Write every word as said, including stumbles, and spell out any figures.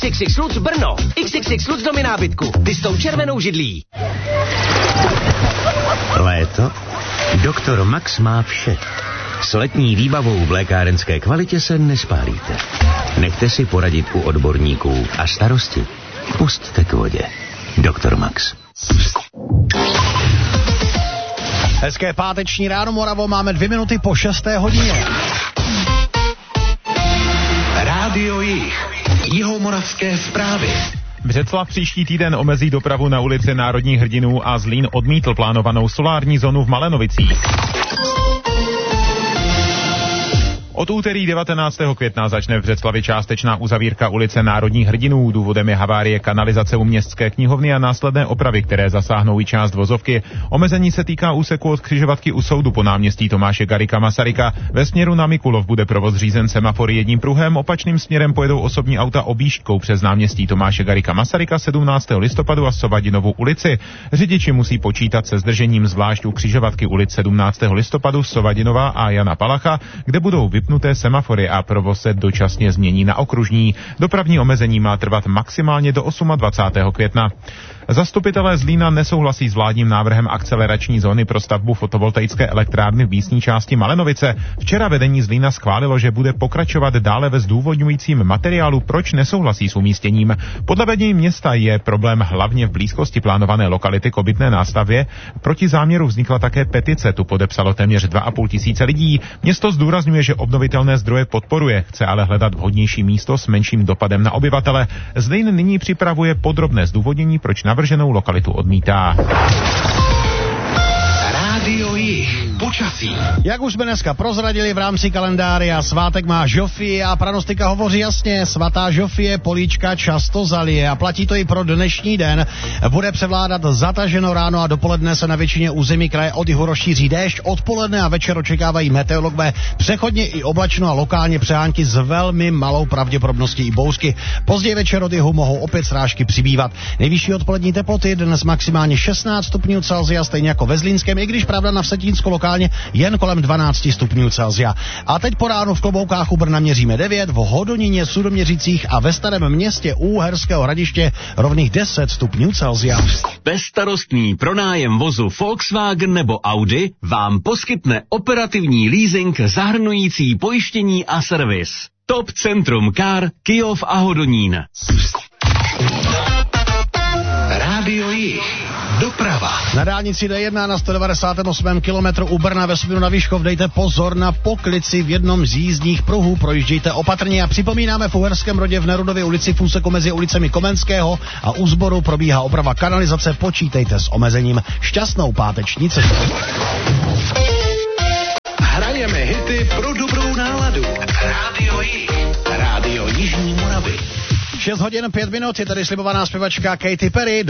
iks iks iks Lutz Brno. iks iks iks Lutz domy nábytku. Ty s tou červenou židlí. Léto? Doktor Max má vše. S letní výbavou v lékárenské kvalitě se nespálíte. Nechte si poradit u odborníků a starosti pusťte k vodě. Doktor Max. Hezké páteční ráno, Moravo, máme dvě minuty po šesté hodině. Rádio Jih. Jihomoravské zprávy. Břeclav příští týden omezí dopravu na ulici Národních hrdinů a Zlín odmítl plánovanou solární zónu v Malenovicích. Od úterý devatenáctého května začne v Břeclavi částečná uzavírka ulice Národních hrdinů. Důvodem je havárie kanalizace u městské knihovny a následné opravy, které zasáhnou i část vozovky. Omezení se týká úseku od křižovatky u soudu po náměstí Tomáše Garrigua Masaryka. Ve směru na Mikulov bude provoz řízen semafory jedním pruhem, opačným směrem pojedou osobní auta objížďkou přes náměstí Tomáše Garrigua Masaryka sedmnáctého listopadu a Sovadinovu ulici. Řidiči musí počítat se zdržením zvlášť u křižovatky ulic sedmnáctého listopadu, Sovadinova a Jana Palacha, kde budou vypnuté semafory a provoz se dočasně změní na okružní. Dopravní omezení má trvat maximálně do dvacátého osmého května. Zastupitelé Zlína nesouhlasí s vládním návrhem akcelerační zóny pro stavbu fotovoltaické elektrárny v místní části Malenovice. Včera vedení Zlína schválilo, že bude pokračovat dále ve zdůvodňujícím materiálu, proč nesouhlasí s umístěním. Podle vedení města je problém hlavně v blízkosti plánované lokality k obytné nástavbě. Proti záměru vznikla také petice, tu podepsalo téměř dva a půl tisíce lidí. Město zdůrazňuje, že obnovitelné zdroje podporuje, chce ale hledat vhodnější místo s menším dopadem na obyvatele. Zlín nyní připravuje podrobné zdůvodnění, proč navrženou lokalitu odmítá. Rádio Jih. Počasí. Jak už jsme dneska prozradili v rámci kalendária, svátek má Žofie a pranostika hovoří jasně. Svatá Žofie políčka často zalije a platí to i pro dnešní den. Bude převládat zataženo ráno a dopoledne se na většině území kraje od jihu rozšíří déšť. Odpoledne a večer očekávají meteorologové přechodně i oblačno a lokálně přehánky s velmi malou pravděpodobností i bouřky. Později večer od jihu mohou opět srážky přibývat. Nejvyšší odpolední teploty dnes maximálně šestnáct stupňů Celsia, stejně jako ve Zlínském, i když pravda na Vsetínsko lokálně jen kolem dvanáct stupňů Celsia. A teď po ránu v Kloboukách u Brna měříme devět, v Hodoníně, Sudoměřicích a ve Starém Městě u Uherského Hradiště rovných deset stupňů Celsia. Bezstarostný pronájem vozu Volkswagen nebo Audi vám poskytne operativní leasing zahrnující pojištění a servis. Top Centrum Car, Kyjov a Hodonín. Rádio Jih. Doprava. Na dálnici D jedna na sto devadesát osm kilometru u Brna ve směru na Vyškov dejte pozor na poklici v jednom z jízdních pruhů, projíždějte opatrně a připomínáme v Uherském Brodě v Nerudově ulici v úseku mezi ulicemi Komenského a Uzboru probíhá oprava kanalizace, počítejte s omezením. Šťastnou páteční cestu. Hrajeme hity pro dobrou náladu. Rádio Jih. Rádio Jižní Moravy. šest hodin pět minut, je tady slibovaná zpěvačka Katy Perry.